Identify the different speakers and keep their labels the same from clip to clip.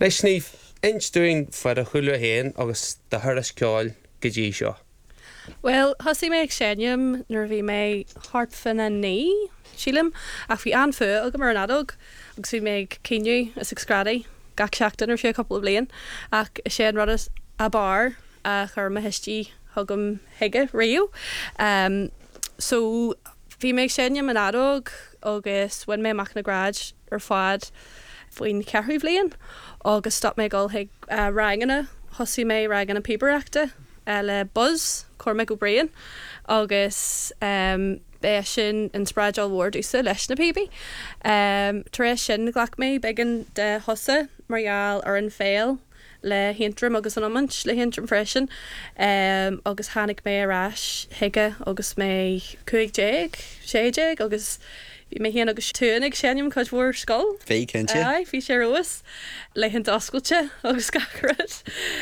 Speaker 1: Leis ní instúin fuad a chuile héin agus de thuras ceáil go dtí seo.
Speaker 2: Well, hosí mé ag sénim nar bhí mé hartfin a ní sílim ach bhí anfu aga mar an adog agus bhí mé cíniu is scradaí gach seachtain ar sé couple of blion ach sé rud a bar a chur ma histí thugam hiige riú. So bhí mé sénim an adog agus bhain mé amach na gráid ar fád faoin ceithú blion agus stop mé gáil ag rangana hosí mé rangana peberachta le buzz cormac go brain agus bé sin an spráidal ward úsa leis na pebi. Tar sin ghlach mé began de hosa marall ar an féil le hintrum agus an amant le hintrum freisin agus hánig mé arás hiige agus mé 5 séig agus bhí mé héana agus túnig sénim chuid bhór scóil.
Speaker 3: Bhí cinnte?
Speaker 2: Bhí sé roas le an doscailte agus scacarad.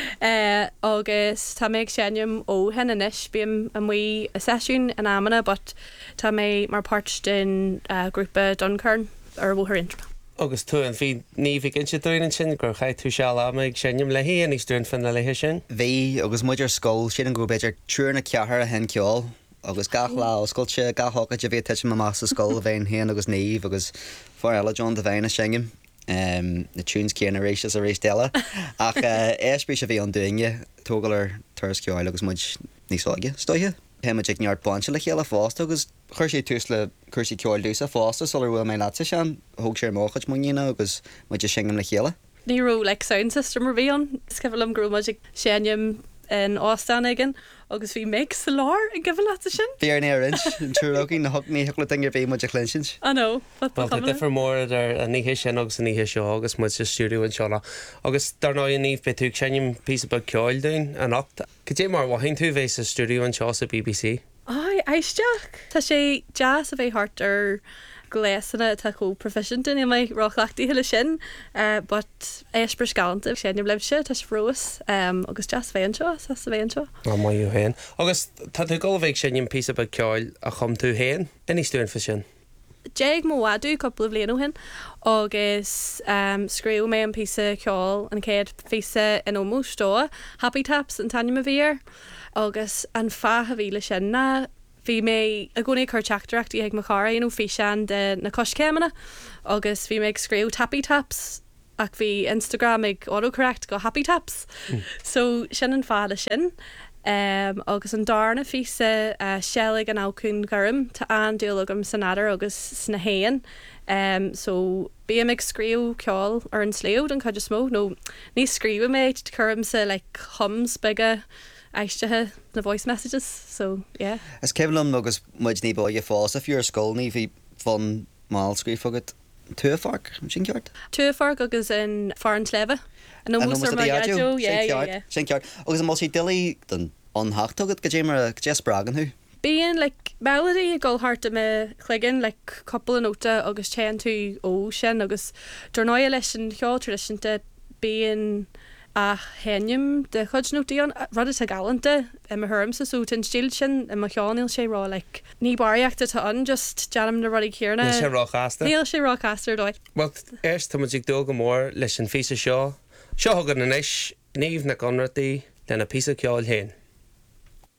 Speaker 2: Agus tá méid sénim ó hen inis bíam a mí a seisiún an amana, but tá mé mar páirt den grúpa Duncairn ar bhthar intra.
Speaker 1: Agus tú an bhí ní bhí cinnte dúin sin gur chaid tú se ama ag sénim le hí an níos dúin fan na lethe sin?
Speaker 3: Bhí agus muidir scóil sin an go beidir trúna ceathar a hen ceáil. Agus gach lá scoilte gathgad a bhí teite má más a scóil bhéin héan agus níomh agus fór eile John de bhéin a singim na túns céan a rééis a rééis deile ach éisbrí a bhí an duine tógal ar turas ceáil agus muid níosáige stoithe. Heimiid ag neart bainte le chéile fásta agus chuir sé tús le chuirsí ceáil dúsa fásta solar bhfuil mé láta sean thug sé máchaid muíine agus muid singim le chéile.
Speaker 2: Ní ró le sound system mar bhíon scefalm grúmaid sénim in Ástan igen agus bhí méid sa lár an gibh láta sin.
Speaker 3: Bhí ar nearins an túróí na ní thula dinge bhí muid a chlinsins.
Speaker 2: I know.
Speaker 1: Difer mór ar a níhé sin agus a níhé seo agus mu sa stúdiú an seála. Agus dar ná níomh be tú sénim pí ba ceáil dún an 8. Go dé mar bhhain tú bhééis sa stúdiú an seo sa BBC?
Speaker 2: Ai, eisteach. Tá sé jazz a bheith hart ar glésanna tá có proficient in mé ráchlaachtaí heile sin, but éispur scalanta sénim leibse tá froas agus jazz féin seo sa bhéon seo.
Speaker 1: Á maiú héin. Agus tá tú gáilbhéh sénim pí ba ceáil a chum tú héin in níos dúin fa sin?
Speaker 2: Déag mó wadú couple of blianú hin agus scríú mé an písa ceáil an céad fisa in ómústóa Happy Taps an tanim a bhír agus an fá a bhíle sin na bhí mé a gcónaí chuir teachtarachtaí ag macára inú fhí sean de na coscémanna agus bhí méid scríú Happy Taps ach bhí Instagram ag autocorrect go Happy Taps. So sin an fála sin. Agus an darna fisa sealig an ácún gurm tá an dúlagam san adar agus sna héan. So bí ag scríú ceáil ar an sléod an chuidir smó nó ní scríú méid chum sa like hums bigge eistethe na voice messages, so yeah.
Speaker 3: Is ceblam agus muid ní báid fás a fiúr scóil ní bhí fan máil scrífogad tuafarc sin ceart?
Speaker 2: Tuafarc agus in Foreign Sleva. An ómúsar mar radio, yeah.
Speaker 3: Sin ceart. Agus an mosí dilí den anhachtagad go dé mar a Jess Braganú.
Speaker 2: Bíon like melody a ggóhart a me chligan like couple of nota agus tean tú ó sin agus dornáile leis an cheáil tradiisianta bíon a hennim de chud nótaíon rud a galanta I thum sa sútain stíl sin I cheáil sé rá like ní baríachta tá an just janam na rudí céarna.
Speaker 1: Níl sé ráchasta?
Speaker 2: Níl sé ráchasta dóid.
Speaker 1: Well, tá muid dul go mór leis an físa seo. Seo thugad na níos níomh na conradtaí lena písa ceáil héin.